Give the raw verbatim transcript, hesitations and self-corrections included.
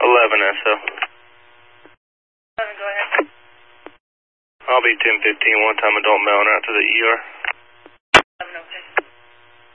eleven S O. eleven, go ahead. I'll be ten fifteen, one time adult male, and out to the E R.